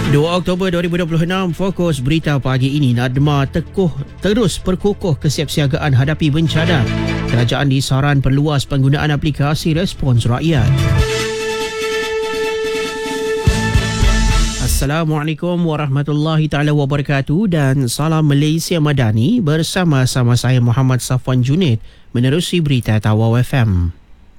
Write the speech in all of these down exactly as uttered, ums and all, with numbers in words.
dua Oktober dua ribu dua puluh enam, fokus berita pagi ini. Nadma tekuh terus perkukuh kesiapsiagaan hadapi bencana. Kerajaan disaran perluas penggunaan aplikasi respons rakyat. Assalamualaikum warahmatullahi taala wabarakatuh dan salam Malaysia Madani, bersama-sama saya Muhammad Safwan Junid menerusi berita Tawau F M.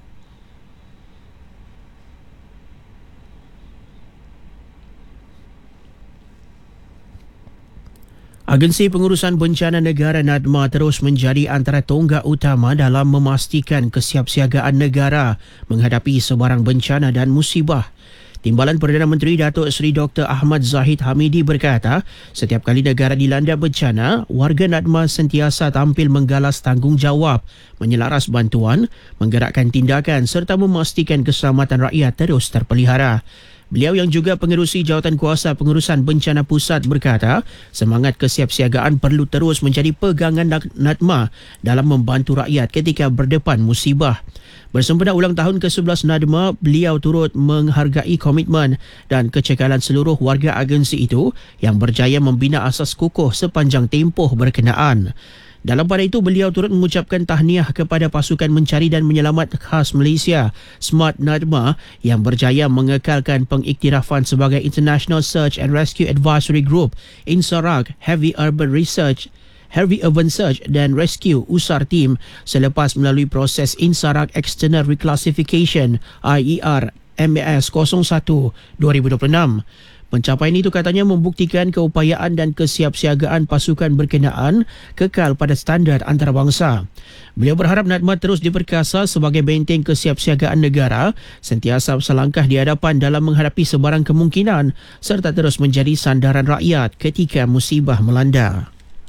Agensi Pengurusan Bencana Negara NADMA terus menjadi antara tonggak utama dalam memastikan kesiapsiagaan negara menghadapi sebarang bencana dan musibah. Timbalan Perdana Menteri Datuk Seri Doktor Ahmad Zahid Hamidi berkata, setiap kali negara dilanda bencana, warga NADMA sentiasa tampil menggalas tanggungjawab, menyelaras bantuan, menggerakkan tindakan serta memastikan keselamatan rakyat terus terpelihara. Beliau yang juga pengerusi Jawatan Kuasa Pengurusan Bencana Pusat berkata, semangat kesiapsiagaan perlu terus menjadi pegangan NADMA dalam membantu rakyat ketika berdepan musibah. Bersempena ulang tahun ke sebelas NADMA, beliau turut menghargai komitmen dan kecekalan seluruh warga agensi itu yang berjaya membina asas kukuh sepanjang tempoh berkenaan. Dalam pada itu, beliau turut mengucapkan tahniah kepada pasukan mencari dan menyelamat khas Malaysia, SMART NADMA, yang berjaya mengekalkan pengiktirafan sebagai International Search and Rescue Advisory Group, INSARAG, Heavy Urban Research, Heavy Urban Search dan Rescue U S A R Team selepas melalui proses INSARAG External Reclassification I E R M A S kosong satu dua ribu dua puluh enam. Pencapaian itu katanya membuktikan keupayaan dan kesiapsiagaan pasukan berkenaan kekal pada standard antarabangsa. Beliau berharap NADMA terus diperkasa sebagai benteng kesiapsiagaan negara, sentiasa selangkah di hadapan dalam menghadapi sebarang kemungkinan serta terus menjadi sandaran rakyat ketika musibah melanda.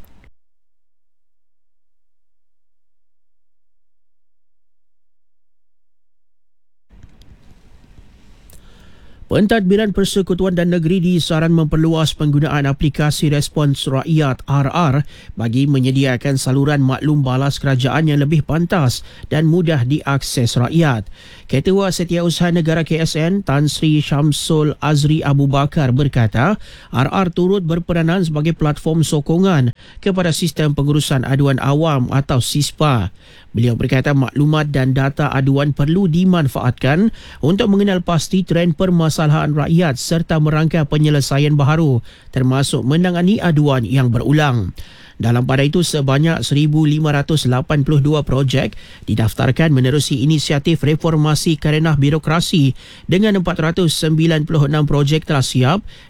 Pentadbiran Persekutuan dan Negeri disaran memperluas penggunaan aplikasi respons rakyat R R bagi menyediakan saluran maklum balas kerajaan yang lebih pantas dan mudah diakses rakyat. Ketua Setiausaha Negara K S N Tan Sri Syamsul Azri Abu Bakar berkata, R R turut berperanan sebagai platform sokongan kepada sistem pengurusan aduan awam atau SISPA. Beliau berkata maklumat dan data aduan perlu dimanfaatkan untuk mengenal pasti trend permasalahan rakyat serta merangka penyelesaian baharu termasuk menangani aduan yang berulang. Dalam pada itu, sebanyak seribu lima ratus lapan puluh dua projek didaftarkan menerusi inisiatif reformasi karenah birokrasi dengan empat ratus sembilan puluh enam projek telah siap